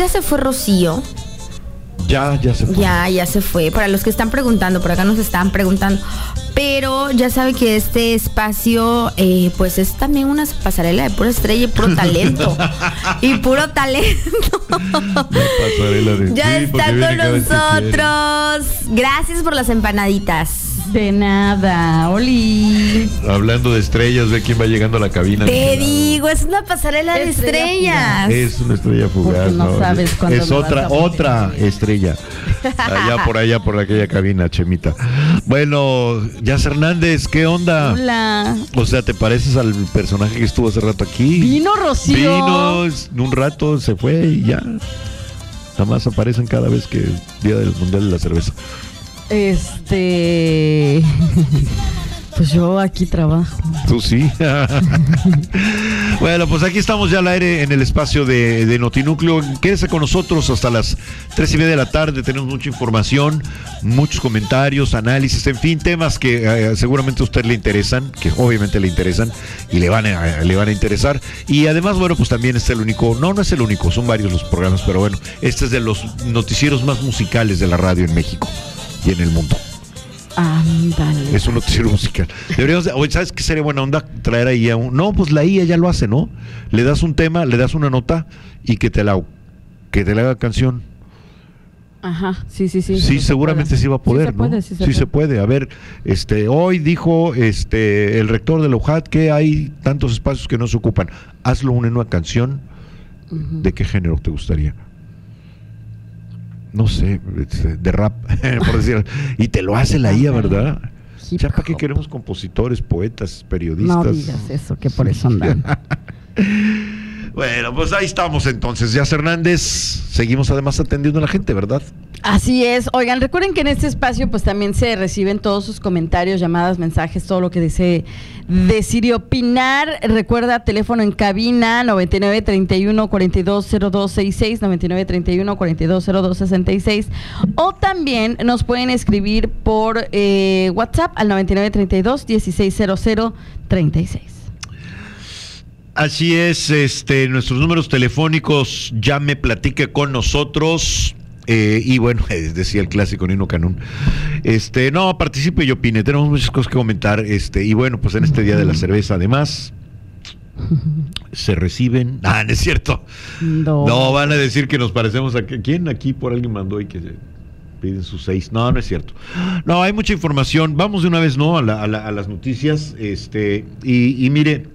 ya se fue Rocío. Ya se fue. Ya se fue. Para los que están preguntando, por acá nos están preguntando. Pero ya sabe que este espacio, pues es también una pasarela de pura estrella y puro talento. Y puro talento. Ya está con nosotros. Gracias por las empanaditas. De nada, Oli. Hablando de estrellas, ve quién va llegando a la cabina. Te digo, es una pasarela de estrellas. Es una estrella fugaz. No sabes cuándo es otra estrella. Allá por aquella cabina, Chemita. Bueno, Jazz Hernández, ¿qué onda? Hola. O sea, ¿te pareces al personaje que estuvo hace rato aquí? Vino Rocío. Vino, un rato se fue y ya. Nada más aparecen cada vez que Día del Mundial de la Cerveza. Pues yo aquí trabajo. Tú sí. Bueno, pues aquí estamos ya al aire en el espacio de Notinúcleo. Quédese con nosotros hasta las 3:30 de la tarde. Tenemos mucha información, muchos comentarios, análisis, en fin, temas que seguramente a usted le interesan, que obviamente le interesan y le van a interesar. Y además, bueno, pues también es el único, no es el único, son varios los programas, pero bueno, este es de los noticieros más musicales de la radio en México y en el mundo. Ándale. Es un noticiero musical. Deberíamos, oye, ¿sabes qué sería buena onda? Traer ahí a un... No, pues la IA ya lo hace, ¿no? Le das un tema, le das una nota y que te la haga canción. Ajá, sí. Sí, seguramente sí va a poder, ¿no? Sí se puede. A ver, hoy dijo el rector de la UJAT que hay tantos espacios que no se ocupan. Hazlo en una canción. Uh-huh. ¿De qué género te gustaría? No sé, de rap, por decir, y te lo hace la IA, ¿verdad? Ya para qué queremos compositores, poetas, periodistas. No digas eso, que por eso andan. Bueno, pues ahí estamos entonces. Jazz Hernández, seguimos además atendiendo a la gente, ¿verdad? Así es. Oigan, recuerden que en este espacio pues también se reciben todos sus comentarios, llamadas, mensajes, todo lo que desee decir y opinar. Recuerda, teléfono en cabina 9931-420266, 9931-420266, o también nos pueden escribir por WhatsApp al 9932-160036. Así es, nuestros números telefónicos, llame, platique con nosotros. Y bueno, decía el clásico Nino Canún. No, participe y opine. Tenemos muchas cosas que comentar. Y bueno, pues en este Día de la Cerveza, además, se reciben. No es cierto. No, van a decir que nos parecemos a. ¿Quién aquí por alguien mandó y que piden sus 6? No es cierto. No, hay mucha información. Vamos de una vez, ¿no? A las noticias. Y mire.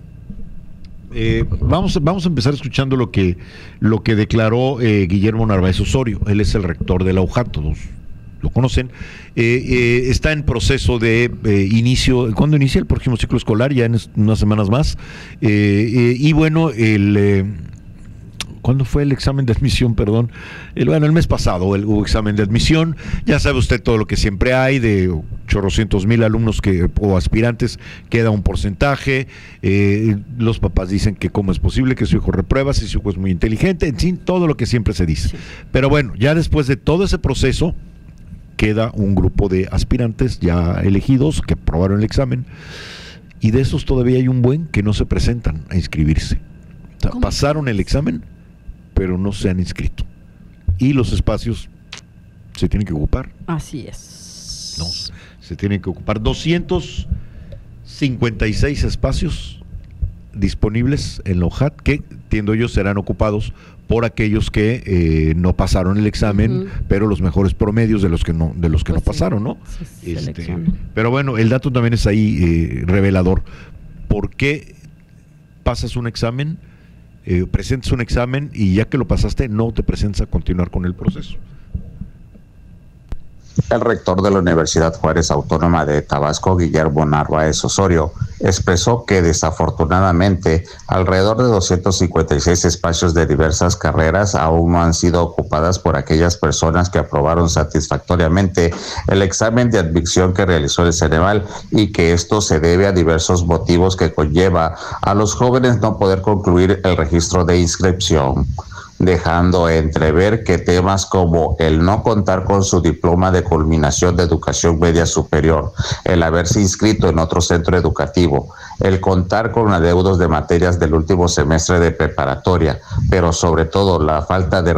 Vamos a empezar escuchando lo que declaró Guillermo Narváez Osorio. Él es el rector de la UJAT, todos lo conocen. Está en proceso de inicio. ¿Cuándo inicia el próximo ciclo escolar? Ya en unas semanas más. Y bueno, ¿cuándo fue el examen de admisión? Perdón. El mes pasado hubo examen de admisión. Ya sabe usted todo lo que siempre hay, de 800,000 alumnos o aspirantes, queda un porcentaje. Los papás dicen que cómo es posible que su hijo reprueba, si su hijo es muy inteligente, en fin, todo lo que siempre se dice. Sí. Pero bueno, ya después de todo ese proceso, queda un grupo de aspirantes ya elegidos que aprobaron el examen, y de esos todavía hay un buen que no se presentan a inscribirse. O sea, pasaron el examen, pero no se han inscrito. Y los espacios se tienen que ocupar. Así es. No, se tienen que ocupar 256 espacios disponibles en la UJAT, que entiendo yo serán ocupados por aquellos que no pasaron el examen, pero los mejores promedios de los que no pasaron, ¿no? Pero bueno, el dato también es ahí revelador. ¿Por qué pasas un examen? Presentas un examen y ya que lo pasaste no te presentas a continuar con el proceso. El rector de la Universidad Juárez Autónoma de Tabasco, Guillermo Narváez Osorio, expresó que desafortunadamente alrededor de 256 espacios de diversas carreras aún no han sido ocupadas por aquellas personas que aprobaron satisfactoriamente el examen de admisión que realizó el Ceneval, y que esto se debe a diversos motivos que conlleva a los jóvenes no poder concluir el registro de inscripción, dejando entrever que temas como el no contar con su diploma de culminación de educación media superior, el haberse inscrito en otro centro educativo, el contar con adeudos de materias del último semestre de preparatoria, pero sobre todo la falta de